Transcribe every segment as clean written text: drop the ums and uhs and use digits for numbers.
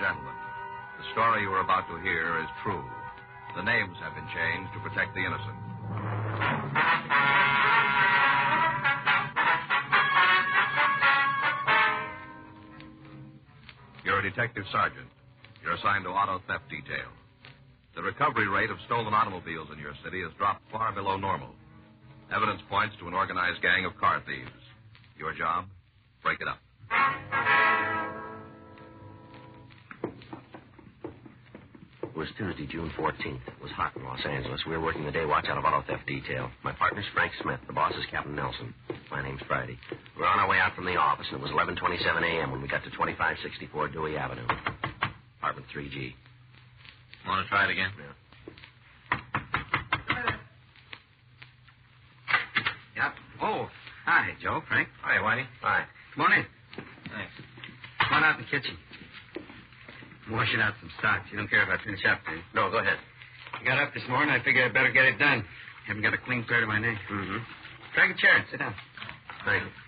gentlemen, the story you are about to hear is true. The names have been changed to protect the innocent. You're a detective sergeant. You're assigned to auto theft detail. The recovery rate of stolen automobiles in your city has dropped far below normal. Evidence points to an organized gang of car thieves. Your job? Break it up. It was Tuesday, June 14th. It was hot in Los Angeles. We were working the day watch out of auto theft detail. My partner's Frank Smith. The boss is Captain Nelson. My name's Friday. We were on our way out from the office, and it was 11:27 a.m. when we got to 2564 Dewey Avenue. Apartment 3G. Want to try it again? Yeah. Yep. Oh, hi, Joe, Frank. Hi, Whitey. Hi. Come on in. Thanks. Come on out in the kitchen. I'm washing out some socks. You don't care if I finish up, do you? No, go ahead. I got up this morning. I figured I'd better get it done. Haven't got a clean pair to my neck. Mm-hmm. Drag a chair and sit down. Thank you.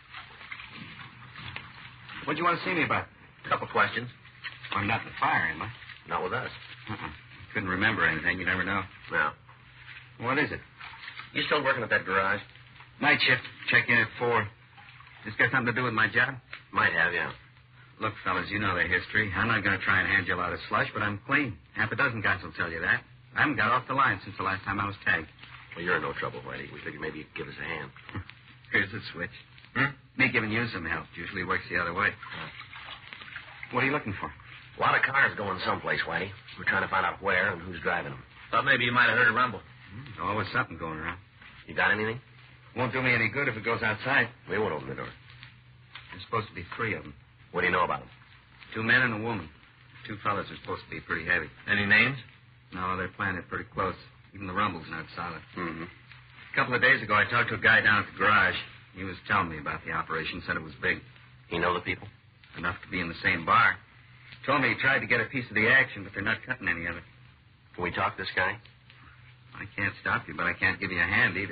What'd you want to see me about? A couple questions. I'm not in the fire, am I? Not with us. Couldn't remember anything. You never know. No. What is it? You still working at that garage? Night shift. Check in at 4. This got something to do with my job? Might have, yeah. Look, fellas, you know the history. I'm not going to try and hand you a lot of slush, but I'm clean. Half a dozen guys will tell you that. I haven't got off the line since the last time I was tagged. Well, you're in no trouble, Whitey. We figured maybe you could give us a hand. Here's the switch. Me giving you some help usually works the other way. What are you looking for? A lot of cars going someplace, Whitey. We're trying to find out where and who's driving them. Thought maybe you might have heard a rumble. Always something going around. You got anything? Won't do me any good if it goes outside. We won't open the door. There's supposed to be 3 of them. What do you know about them? 2 men and a woman. 2 fellas are supposed to be pretty heavy. Any names? No, they're planted pretty close. Even the rumble's not solid. Mm-hmm. A couple of days ago, I talked to a guy down at the garage. He was telling me about the operation, said it was big. You know the people? Enough to be in the same bar. Told me he tried to get a piece of the action, but they're not cutting any of it. Can we talk to this guy? I can't stop you, but I can't give you a hand either.